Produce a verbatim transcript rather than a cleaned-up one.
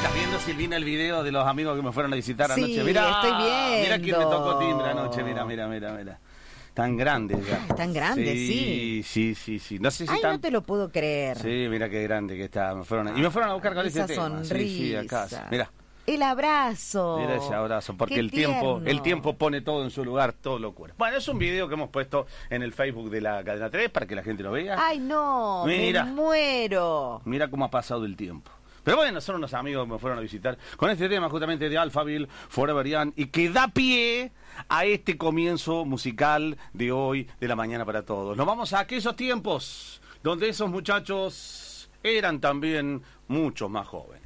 ¿Estás viendo, Silvina, el video de los amigos que me fueron a visitar sí, anoche? Mirá, estoy viendo. Mira quién me tocó timbre anoche, mira, mira, mira, mira. Tan grande ya. Tan grande, sí. Sí, sí, sí, sí. No sé si Ay, tan... no te lo puedo creer. Sí, mira qué grande que está. Me fueron a... Y me fueron a buscar con Esa ese tema. sonrisa. Sí, sí, acá. Mira. El abrazo. Mira ese abrazo, porque Qué el tiempo, tierno. el tiempo pone todo en su lugar, todo lo cura. Bueno, es un video que hemos puesto en el Facebook de la Cadena tres para que la gente lo vea. Ay, no, Mira. me muero. Mira cómo ha pasado el tiempo. Pero bueno, son unos amigos que me fueron a visitar con este tema justamente de Alphaville, Forever Young, y que da pie a este comienzo musical de hoy, de la mañana para todos. Nos vamos a aquellos tiempos donde esos muchachos eran también mucho más jóvenes.